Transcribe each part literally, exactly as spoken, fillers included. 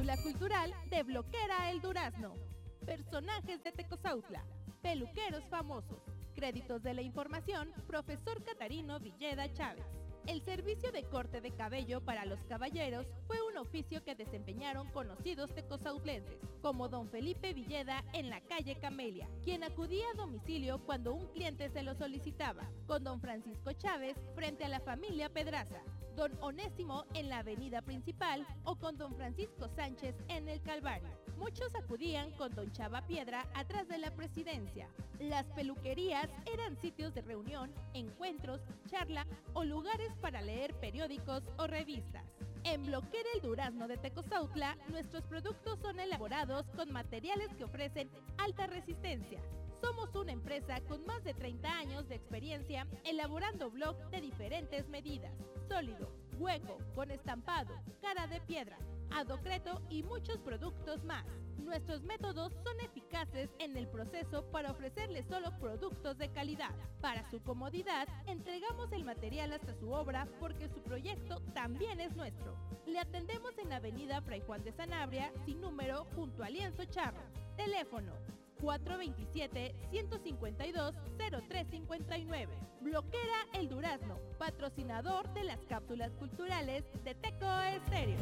cápsula cultural de Bloquera El Durazno. Personajes de Tecozautla, peluqueros famosos. Créditos de la información, profesor Catarino Villeda Chávez. El servicio de corte de cabello para los caballeros fue un oficio que desempeñaron conocidos tecozautlenses, como don Felipe Villeda en la calle Camelia, quien acudía a domicilio cuando un cliente se lo solicitaba, con don Francisco Chávez frente a la familia Pedraza, don Onésimo en la avenida principal o con don Francisco Sánchez en el Calvario. Muchos acudían con don Chava Piedra atrás de la presidencia. Las peluquerías eran sitios de reunión, encuentros, charla o lugares para leer periódicos o revistas. En Bloquera El Durazno de Tecozautla, nuestros productos son elaborados con materiales que ofrecen alta resistencia. Somos una empresa con más de treinta años de experiencia elaborando bloc de diferentes medidas: sólido, hueco, con estampado, cara de piedra, adocreto y muchos productos más. Nuestros métodos son eficaces en el proceso para ofrecerles solo productos de calidad. Para su comodidad, entregamos el material hasta su obra porque su proyecto también es nuestro. Le atendemos en la avenida Fray Juan de Sanabria, sin número, junto a Lienzo Charro. Teléfono cuatro dos siete, uno cinco dos, cero tres cinco nueve. Bloquera El Durazno, patrocinador de las cápsulas culturales de Teco Estéreo.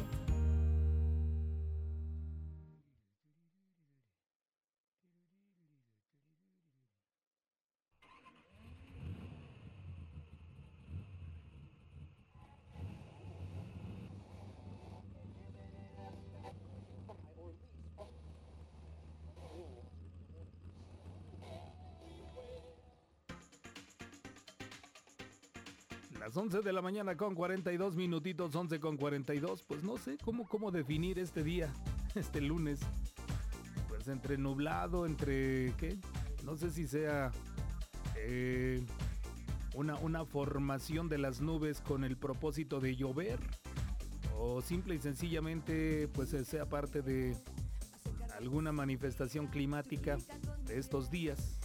Las once de la mañana con cuarenta y dos minutitos, once con cuarenta y dos, pues no sé cómo, cómo definir este día, este lunes. Pues entre nublado, entre, ¿qué? No sé si sea eh, una, una formación de las nubes con el propósito de llover, o simple y sencillamente pues sea parte de alguna manifestación climática de estos días.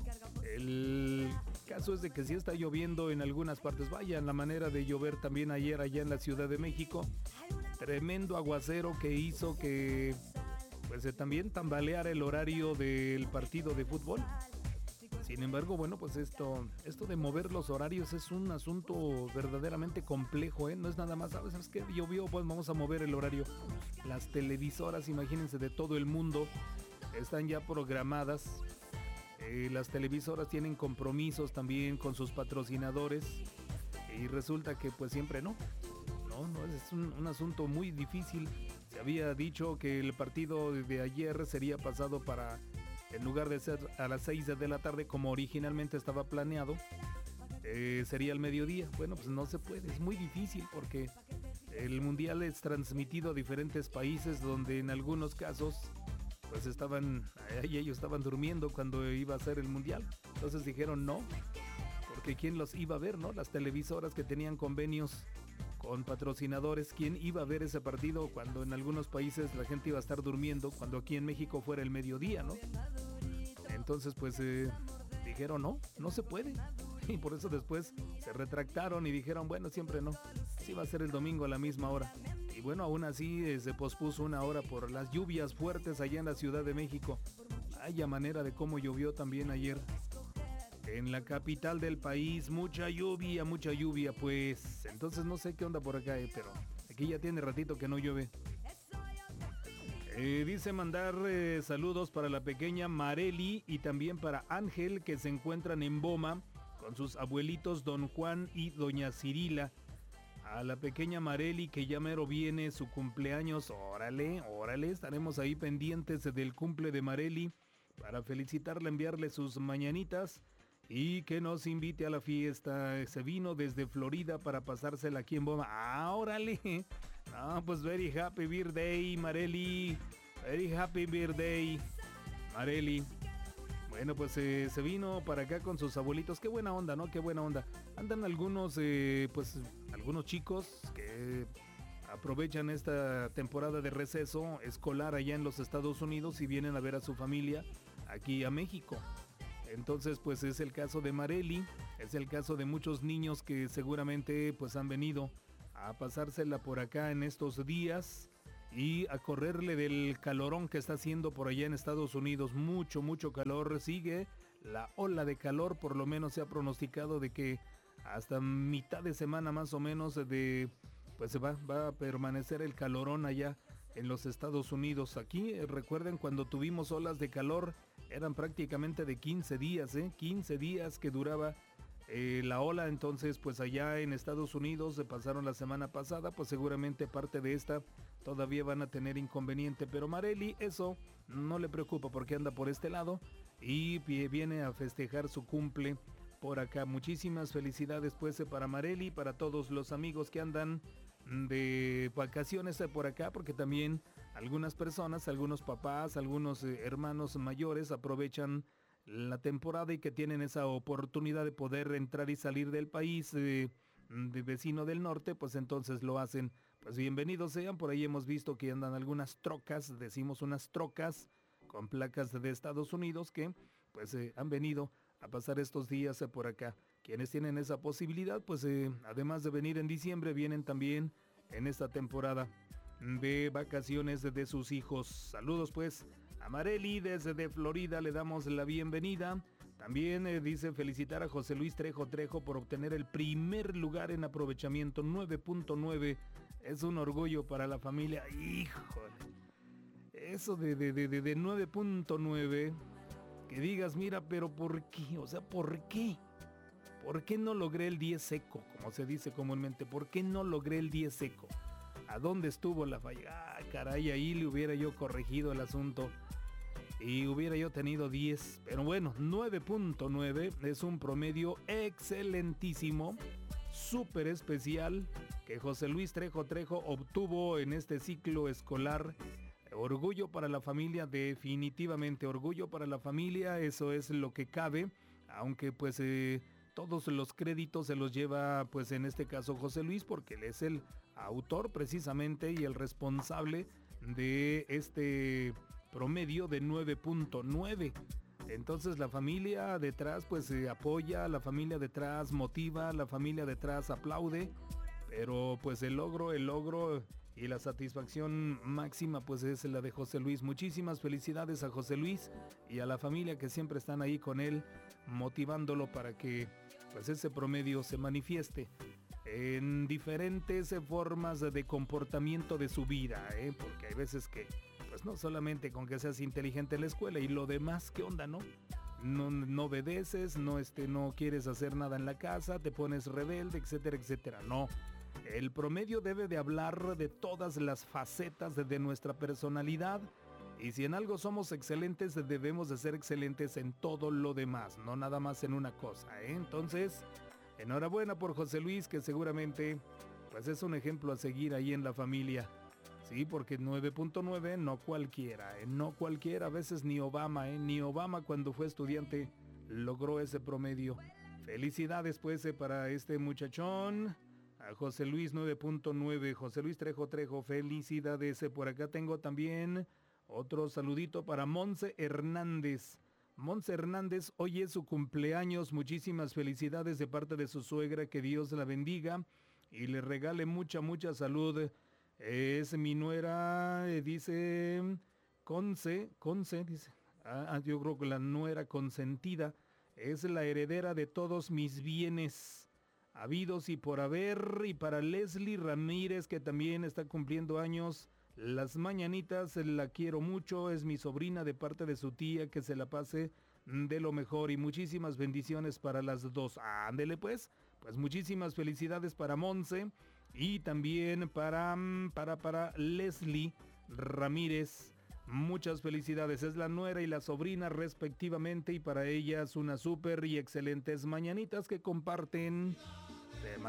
El caso es de que sí está lloviendo en algunas partes. Vaya, la manera de llover también ayer allá en la Ciudad de México. Tremendo aguacero que hizo que pues también tambaleara el horario del partido de fútbol. Sin embargo, bueno, pues esto, esto de mover los horarios es un asunto verdaderamente complejo, ¿eh? No es nada más, ¿sabes, ¿sabes qué? Llovió, pues vamos a mover el horario. Las televisoras, imagínense, de todo el mundo están ya programadas. Eh, las televisoras tienen compromisos también con sus patrocinadores y resulta que pues siempre no. No, no, es un, un asunto muy difícil. Se había dicho que el partido de ayer sería pasado para, en lugar de ser a las seis de la tarde como originalmente estaba planeado, eh, sería al mediodía. Bueno, pues no se puede, es muy difícil porque el mundial es transmitido a diferentes países donde en algunos casos pues estaban, ahí ellos estaban durmiendo cuando iba a ser el mundial. Entonces dijeron no, porque quién los iba a ver, ¿no? Las televisoras que tenían convenios con patrocinadores, ¿quién iba a ver ese partido cuando en algunos países la gente iba a estar durmiendo, cuando aquí en México fuera el mediodía, ¿no? Entonces pues eh, dijeron no, no se puede. Y por eso después se retractaron y dijeron bueno, siempre no, sí va a ser el domingo a la misma hora. Y bueno, aún así eh, se pospuso una hora por las lluvias fuertes allá en la Ciudad de México. Vaya manera de cómo llovió también ayer en la capital del país. Mucha lluvia, mucha lluvia, pues. Entonces no sé qué onda por acá, eh, pero aquí ya tiene ratito que no llueve. Eh, dice mandar eh, saludos para la pequeña Marely y también para Ángel, que se encuentran en Boma con sus abuelitos don Juan y doña Cirila. A la pequeña Marely, que ya mero viene su cumpleaños. Órale, órale, estaremos ahí pendientes del cumple de Marely para felicitarla, enviarle sus mañanitas y que nos invite a la fiesta. Se vino desde Florida para pasársela aquí en Boma. Ah, órale. Ah, pues very happy birthday, Marely. Very happy birthday, Marely. Bueno, pues eh, se vino para acá con sus abuelitos. Qué buena onda, ¿no? Qué buena onda. Andan algunos, eh, pues, algunos chicos que aprovechan esta temporada de receso escolar allá en los Estados Unidos y vienen a ver a su familia aquí a México. Entonces, pues es el caso de Marely, es el caso de muchos niños que seguramente pues han venido a pasársela por acá en estos días y a correrle del calorón que está haciendo por allá en Estados Unidos. Mucho, mucho calor. Sigue la ola de calor, por lo menos se ha pronosticado de que hasta mitad de semana más o menos de pues se va, va a permanecer el calorón allá en los Estados Unidos. Aquí eh, recuerden cuando tuvimos olas de calor, eran prácticamente de quince días, ¿eh? quince días que duraba eh, la ola. Entonces pues allá en Estados Unidos se pasaron la semana pasada, pues seguramente parte de esta todavía van a tener inconveniente, pero Marely eso no le preocupa porque anda por este lado y viene a festejar su cumple por acá. Muchísimas felicidades pues para Marely, para todos los amigos que andan de vacaciones por acá, porque también algunas personas, algunos papás, algunos eh, hermanos mayores aprovechan la temporada y que tienen esa oportunidad de poder entrar y salir del país eh, de vecino del norte, pues entonces lo hacen. Pues bienvenidos sean. Por ahí hemos visto que andan algunas trocas, decimos unas trocas con placas de Estados Unidos que pues eh, han venido a pasar estos días eh, por acá. Quienes tienen esa posibilidad, pues eh, además de venir en diciembre, vienen también en esta temporada de vacaciones de, de sus hijos. Saludos pues a Marely desde de Florida, le damos la bienvenida. También eh, dice felicitar a José Luis Trejo Trejo por obtener el primer lugar en aprovechamiento, nueve punto nueve. Es un orgullo para la familia. Híjole, eso de, de, de, de, de nueve punto nueve, que digas, mira, pero ¿por qué? O sea, ¿por qué? ¿Por qué no logré el diez seco, como se dice comúnmente? ¿Por qué no logré el diez seco? ¿A dónde estuvo la falla? Ah, caray, ahí le hubiera yo corregido el asunto y hubiera yo tenido diez. Pero bueno, nueve punto nueve es un promedio excelentísimo, súper especial, que José Luis Trejo Trejo obtuvo en este ciclo escolar. Orgullo para la familia, definitivamente orgullo para la familia, eso es lo que cabe, aunque pues eh, todos los créditos se los lleva pues en este caso José Luis, porque él es el autor precisamente y el responsable de este promedio de nueve punto nueve. Entonces la familia detrás pues eh, apoya, la familia detrás motiva, la familia detrás aplaude, pero pues el logro, el logro y la satisfacción máxima pues es la de José Luis. Muchísimas felicidades a José Luis y a la familia que siempre están ahí con él, motivándolo para que pues ese promedio se manifieste en diferentes formas de comportamiento de su vida, ¿eh? Porque hay veces que pues no solamente con que seas inteligente en la escuela y lo demás, ¿qué onda, no? No, no obedeces, no, este, no quieres hacer nada en la casa, te pones rebelde, etcétera, etcétera. No, el promedio debe de hablar de todas las facetas de, de nuestra personalidad, y si en algo somos excelentes, debemos de ser excelentes en todo lo demás, no nada más en una cosa, ¿eh? Entonces, enhorabuena por José Luis, que seguramente pues es un ejemplo a seguir ahí en la familia. Sí, porque nueve punto nueve no cualquiera, ¿eh? No cualquiera, a veces ni Obama, ¿eh? Ni Obama cuando fue estudiante logró ese promedio. Felicidades pues eh, para este muchachón, a José Luis nueve punto nueve, José Luis Trejo Trejo, felicidades. Eh, por acá tengo también otro saludito para Monse Hernández. Monse Hernández, hoy es su cumpleaños, muchísimas felicidades de parte de su suegra, que Dios la bendiga y le regale mucha, mucha salud. Es mi nuera, eh, dice Conce, Conce, dice, ah, yo creo que la nuera consentida, es la heredera de todos mis bienes habidos y por haber. Y para Leslie Ramírez, que también está cumpliendo años, las mañanitas, la quiero mucho, es mi sobrina de parte de su tía, que se la pase de lo mejor y muchísimas bendiciones para las dos. Ándele pues, pues muchísimas felicidades para Monse. Y también para, para, para Leslie Ramírez, muchas felicidades. Es la nuera y la sobrina respectivamente, y para ellas unas súper y excelentes mañanitas que comparten.